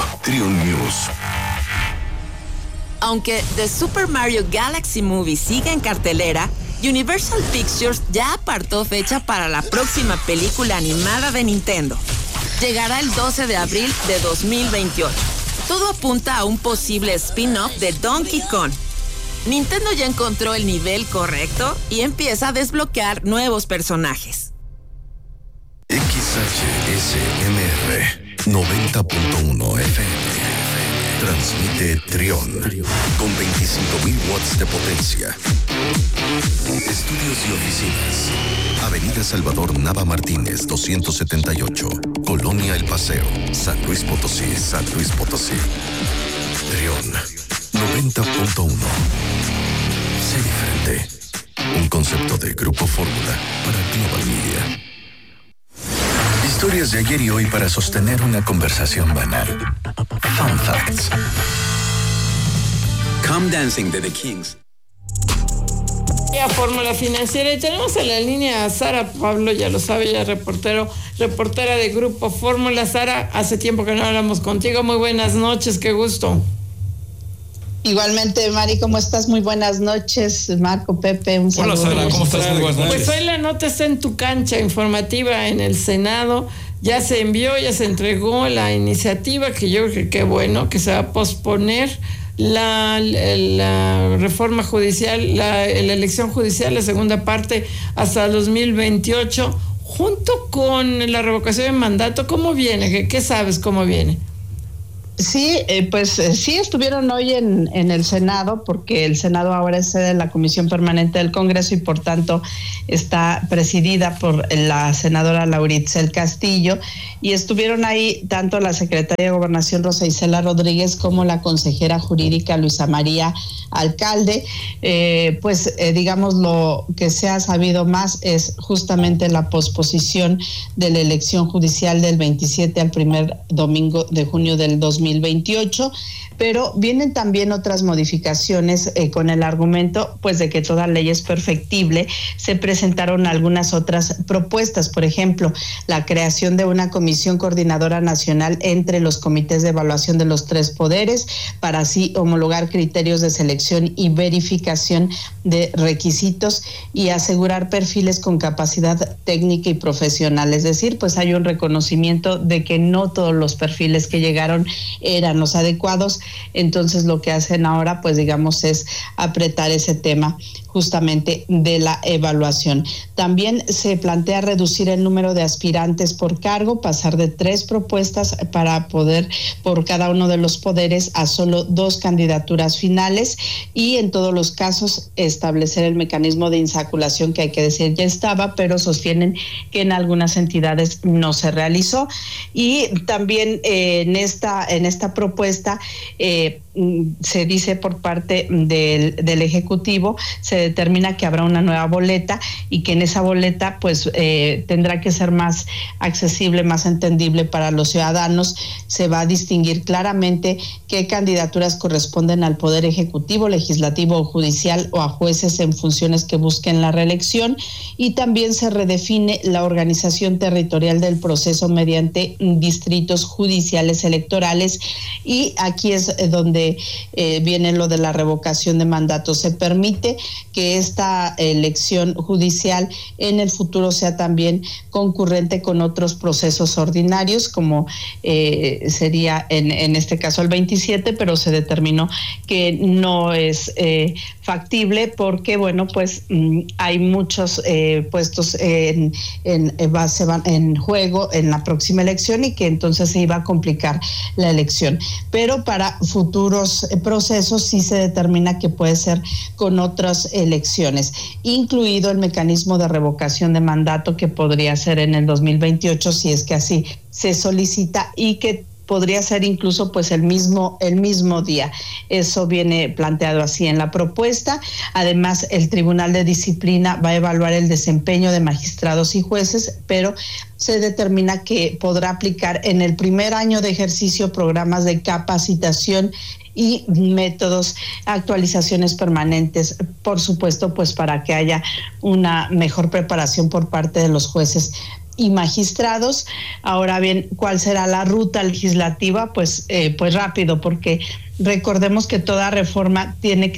Trion News. Aunque The Super Mario Galaxy Movie sigue en cartelera, Universal Pictures ya apartó fecha para la próxima película animada de Nintendo. Llegará el 12 de abril de 2028. Todo apunta a un posible spin-off de Donkey Kong. Nintendo ya encontró el nivel correcto y empieza a desbloquear nuevos personajes. XHSMR 90.1 FM. Transmite Trion con 25.000 watts de potencia. Estudios y oficinas. Avenida Salvador Nava Martínez, 278. Colonia El Paseo, San Luis Potosí, San Luis Potosí. Trion 90.1. Sé diferente. Un concepto de Grupo Fórmula para Global Media. Historias de ayer y hoy para sostener una conversación banal. Fun Facts. Come Dancing de The Kings. Fórmula Financiera, y tenemos en la línea a Sara Pablo, ya lo sabe, ella reportera de Grupo Fórmula. Sara, hace tiempo que no hablamos contigo, muy buenas noches, qué gusto. Igualmente, Mari, ¿cómo estás? Muy buenas noches, Marco, Pepe, un saludo. Hola, Sara, ¿cómo estás? Muy buenas noches. Pues hoy la nota está en tu cancha informativa en el Senado. Ya se envió, ya se entregó la iniciativa, que yo creo que qué bueno, que se va a posponer la reforma judicial, la elección judicial, la segunda parte, hasta 2028, junto con la revocación de mandato. ¿Cómo viene? ¿Qué sabes cómo viene? Sí, sí estuvieron hoy en el Senado, porque el Senado ahora es sede de la Comisión Permanente del Congreso y por tanto está presidida por la senadora Lauritzel Castillo, y estuvieron ahí tanto la secretaria de Gobernación Rosa Isela Rodríguez como la consejera jurídica Luisa María Alcalde. Digamos, lo que se ha sabido más es justamente la posposición de la elección judicial del 27 al primer domingo de junio del 2028, pero vienen también otras modificaciones con el argumento pues de que toda ley es perfectible. Se presentaron algunas otras propuestas, por ejemplo, la creación de una comisión coordinadora nacional entre los comités de evaluación de los tres poderes para así homologar criterios de selección y verificación de requisitos y asegurar perfiles con capacidad técnica y profesional. Es decir, pues hay un reconocimiento de que no todos los perfiles que llegaron eran los adecuados. Entonces lo que hacen ahora, pues digamos, es apretar ese tema justamente de la evaluación. También se plantea reducir el número de aspirantes por cargo, pasar de 3 propuestas para poder por cada uno de los poderes a solo 2 candidaturas finales, y en todos los casos establecer el mecanismo de insaculación, que hay que decir ya estaba, pero sostienen que en algunas entidades no se realizó. Y también en esta propuesta se dice por parte del Ejecutivo, se determina que habrá una nueva boleta y que en esa boleta pues tendrá que ser más accesible, más entendible para los ciudadanos. Se va a distinguir claramente qué candidaturas corresponden al Poder Ejecutivo, Legislativo o Judicial, o a jueces en funciones que busquen la reelección, y también se redefine la organización territorial del proceso mediante distritos judiciales electorales. Y aquí es donde viene lo de la revocación de mandato. Se permite que esta elección judicial en el futuro sea también concurrente con otros procesos ordinarios, como sería en este caso el 27, pero se determinó que no es factible porque, bueno, pues hay muchos puestos en juego en la próxima elección, y que entonces se iba a complicar la elección. Pero para futuros procesos sí se determina que puede ser con otras elecciones, incluido el mecanismo de revocación de mandato, que podría ser en el 2028 si es que así se solicita, y que podría ser incluso pues el mismo día. Eso viene planteado así en la propuesta. Además, el Tribunal de Disciplina va a evaluar el desempeño de magistrados y jueces, pero se determina que podrá aplicar en el primer año de ejercicio programas de capacitación y métodos, actualizaciones permanentes, por supuesto, pues para que haya una mejor preparación por parte de los jueces y magistrados. Ahora bien, ¿cuál será la ruta legislativa? Pues rápido, porque recordemos que toda reforma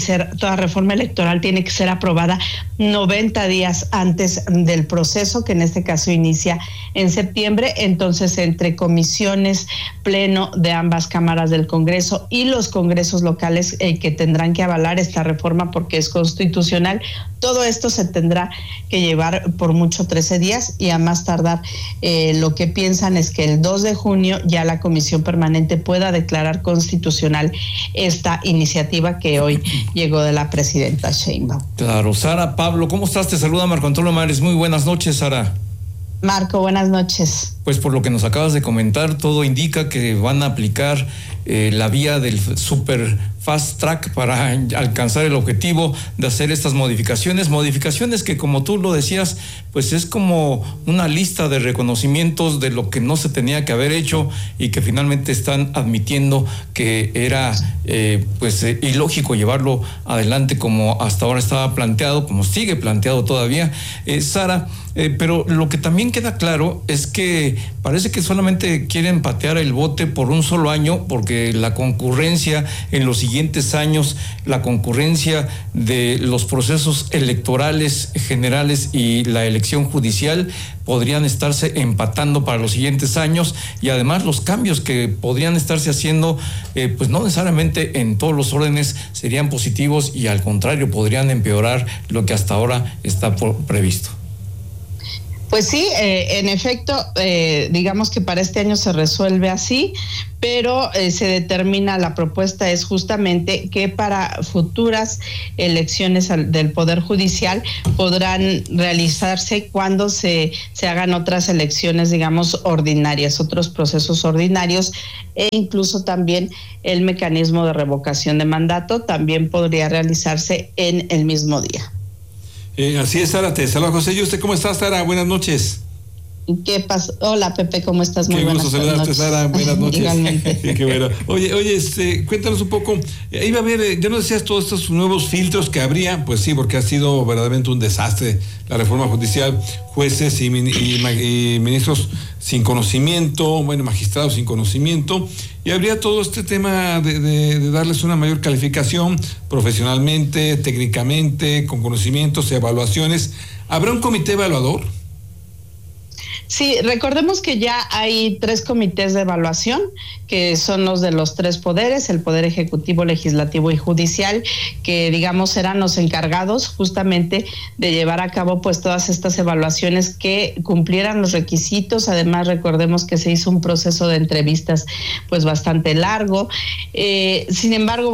electoral tiene que ser aprobada 90 días antes del proceso, que en este caso inicia en septiembre. Entonces, entre comisiones, pleno de ambas cámaras del Congreso y los congresos locales que tendrán que avalar esta reforma porque es constitucional, todo esto se tendrá que llevar por mucho 13 días y a más tardar lo que piensan es que el 2 de junio ya la Comisión Permanente pueda declarar constitucional esta iniciativa que hoy llegó de la presidenta Sheinbaum. Claro. Sara, Pablo, ¿cómo estás? Te saluda Marco Antonio Mares. Muy buenas noches, Sara. Marco, buenas noches. Pues por lo que nos acabas de comentar, todo indica que van a aplicar la vía del super fast track para alcanzar el objetivo de hacer estas modificaciones que, como tú lo decías, pues es como una lista de reconocimientos de lo que no se tenía que haber hecho y que finalmente están admitiendo que era ilógico llevarlo adelante como hasta ahora estaba planteado, como sigue planteado todavía. Sara, pero lo que también queda claro es que parece que solamente quieren patear el bote por un solo año, porque la concurrencia en los siguientes años, la concurrencia de los procesos electorales generales y la elección judicial podrían estarse empatando para los siguientes años, y además los cambios que podrían estarse haciendo, pues no necesariamente en todos los órdenes serían positivos, y al contrario podrían empeorar lo que hasta ahora está previsto. Pues sí, en efecto, digamos que para este año se resuelve así, pero se determina, la propuesta es justamente que para futuras elecciones del Poder Judicial podrán realizarse cuando se hagan otras elecciones, digamos, ordinarias, otros procesos ordinarios, e incluso también el mecanismo de revocación de mandato también podría realizarse en el mismo día. Así es, Sara, te saluda José. ¿Y usted cómo estás, Sara? Buenas noches. ¿Qué pasa? Hola, Pepe, ¿cómo estás? Muy buenas noches. Qué gusto saludarte, Sara. Buenas noches. Igualmente. Qué bueno. Oye, cuéntanos un poco. Iba a ver, ya nos decías todos estos nuevos filtros que habría. Pues sí, porque ha sido verdaderamente un desastre la reforma judicial. Jueces y ministros sin conocimiento, magistrados sin conocimiento. Y habría todo este tema de darles una mayor calificación profesionalmente, técnicamente, con conocimientos, evaluaciones. ¿Habrá un comité evaluador? Sí, recordemos que ya hay 3 comités de evaluación, que son los de los 3 poderes, el Poder Ejecutivo, Legislativo y Judicial, que digamos serán los encargados justamente de llevar a cabo pues todas estas evaluaciones que cumplieran los requisitos. Además, recordemos que se hizo un proceso de entrevistas pues bastante largo. Sin embargo,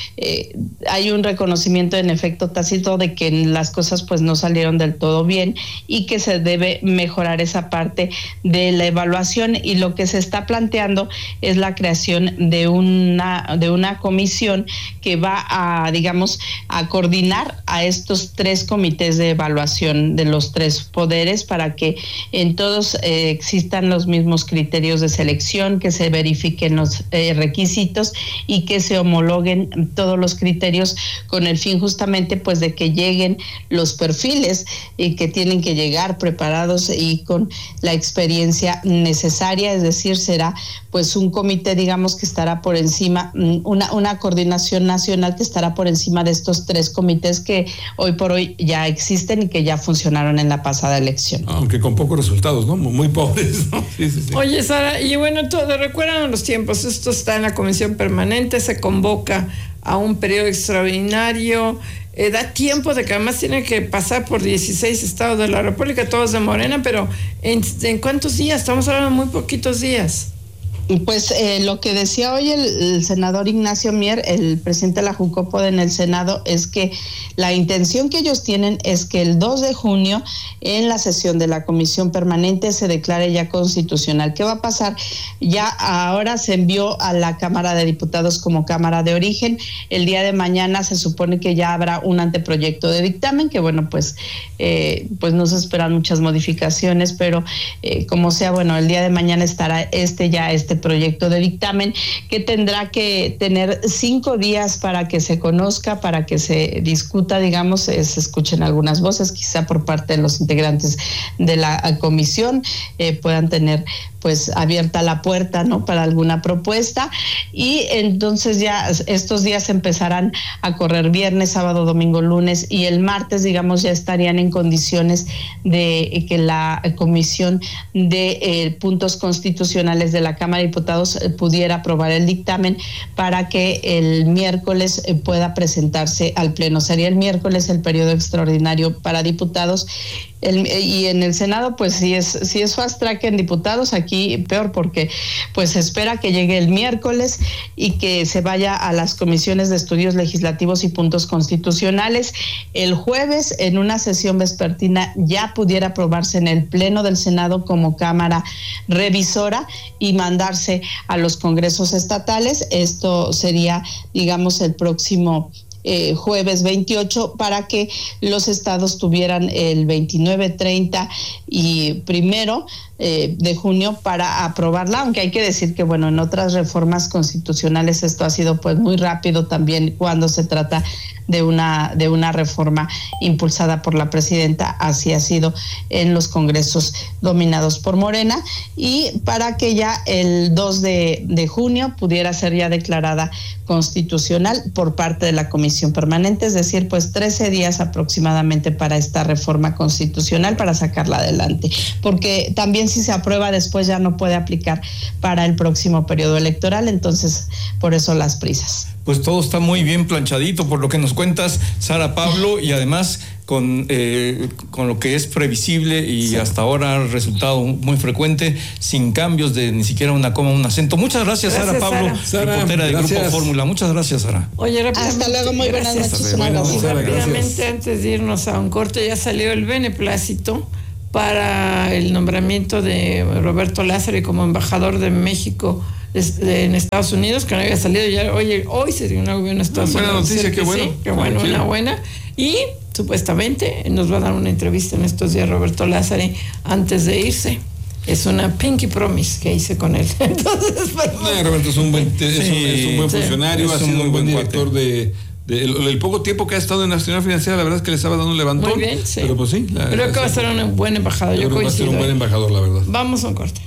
hay un reconocimiento en efecto tácito de que las cosas pues no salieron del todo bien y que se debe mejorar esa parte de la evaluación, y lo que se está planteando es la creación de una comisión que va a, digamos, a coordinar a estos 3 comités de evaluación de los 3 poderes para que en todos existan los mismos criterios de selección, que se verifiquen los requisitos y que se homologuen todos los criterios con el fin justamente pues de que lleguen los perfiles y que tienen que llegar preparados y con la experiencia necesaria. Es decir, será pues un comité, digamos, que estará por encima, una coordinación nacional que estará por encima de estos 3 comités que hoy por hoy ya existen y que ya funcionaron en la pasada elección. Aunque con pocos resultados, ¿no? Muy pobres, ¿no? Sí. Oye, Sara, y bueno, recuerdan los tiempos, esto está en la Comisión Permanente, se convoca a un periodo extraordinario, da tiempo de que además tiene que pasar por 16 estados de la República, todos de Morena, pero ¿en cuántos días? Estamos hablando de muy poquitos días. Pues lo que decía hoy el senador Ignacio Mier, el presidente de la Jucopo en el Senado, es que la intención que ellos tienen es que el 2 de junio en la sesión de la Comisión Permanente se declare ya constitucional. ¿Qué va a pasar? Ya ahora se envió a la Cámara de Diputados como Cámara de Origen. El día de mañana se supone que ya habrá un anteproyecto de dictamen, que pues no se esperan muchas modificaciones, pero como sea, el día de mañana estará este proyecto de dictamen, que tendrá que tener 5 días para que se conozca, para que se discuta, digamos, se escuchen algunas voces, quizá por parte de los integrantes de la comisión puedan tener pues abierta la puerta, ¿no?, para alguna propuesta, y entonces ya estos días empezarán a correr viernes, sábado, domingo, lunes, y el martes, digamos, ya estarían en condiciones de que la Comisión de Puntos Constitucionales de la Cámara de Diputados pudiera aprobar el dictamen para que el miércoles pueda presentarse al Pleno. Sería el miércoles el periodo extraordinario para diputados. Y en el Senado, pues si es fast track en diputados, aquí peor, porque pues se espera que llegue el miércoles y que se vaya a las comisiones de estudios legislativos y puntos constitucionales. El jueves, en una sesión vespertina, ya pudiera aprobarse en el Pleno del Senado como Cámara Revisora y mandarse a los congresos estatales. Esto sería, digamos, el próximo jueves 28, para que los estados tuvieran el 29, 30 y 1 de junio para aprobarla, aunque hay que decir que, bueno, en otras reformas constitucionales esto ha sido pues muy rápido también cuando se trata de una reforma impulsada por la presidenta, así ha sido en los congresos dominados por Morena, y para que ya el 2 de junio pudiera ser ya declarada constitucional por parte de la Comisión Permanente, es decir, pues 13 días aproximadamente para esta reforma constitucional, para sacarla adelante, porque también si se aprueba después ya no puede aplicar para el próximo periodo electoral, entonces por eso las prisas. Pues todo está muy bien planchadito por lo que nos cuentas, Sara Pablo, y además con lo que es previsible y sí, hasta ahora resultado muy frecuente, sin cambios de ni siquiera una coma, un acento. Muchas gracias, Sara Pablo, reportera del Grupo Fórmula. Muchas gracias, Sara. Oye, hasta luego, muy buenas noches. Rápidamente, antes de irnos a un corte, ya salió el beneplácito para el nombramiento de Roberto Lázaro como embajador de México en Estados Unidos, que no había salido ya. Oye, hoy se dio una gobierno en Estados Unidos. Buena noticia, qué bueno. Sí, qué bueno, una buena. Y supuestamente nos va a dar una entrevista en estos días Roberto Lázaro antes de irse. Es una pinky promise que hice con él. Entonces, Roberto es un buen funcionario, ha sido un buen director el poco tiempo que ha estado en Nacional Financiera, la verdad es que le estaba dando un levantón. Muy bien, sí. Pero pues sí. Creo que va a ser un buen embajador. Yo coincido. Va a ser un buen embajador, la verdad. Vamos a un corte.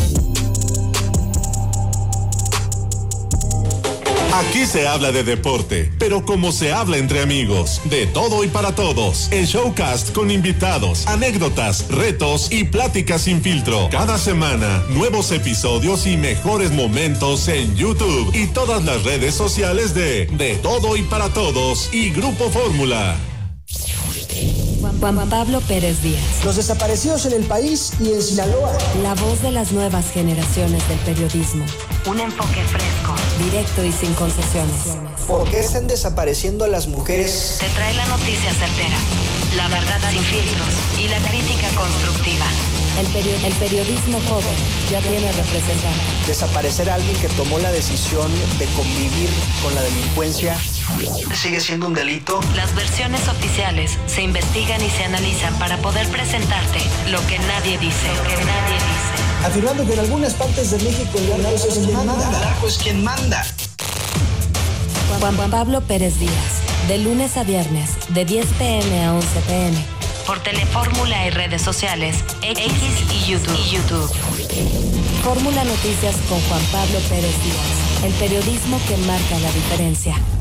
Aquí se habla de deporte, pero como se habla entre amigos, de todo y para todos. El Showcast con invitados, anécdotas, retos y pláticas sin filtro. Cada semana, nuevos episodios y mejores momentos en YouTube y todas las redes sociales de Todo y para Todos y Grupo Fórmula. Juan Pablo Pérez Díaz. Los desaparecidos en el país y en Sinaloa. La voz de las nuevas generaciones del periodismo. Un enfoque fresco, directo y sin concesiones. ¿Por qué están desapareciendo a las mujeres? Te trae la noticia certera, la verdad sin filtros y la crítica constructiva. El periodismo joven ya tiene representante. Desaparecer a alguien que tomó la decisión de convivir con la delincuencia sigue siendo un delito. Las versiones oficiales se investigan y se analizan para poder presentarte lo que nadie dice. Afirmando que en algunas partes de México el narco es quien manda. El narco es quien manda. Juan Pablo Pérez Díaz, de lunes a viernes, de 10 p.m. a 11 p.m. Por Telefórmula y redes sociales, X y YouTube. Fórmula Noticias con Juan Pablo Pérez Díaz. El periodismo que marca la diferencia.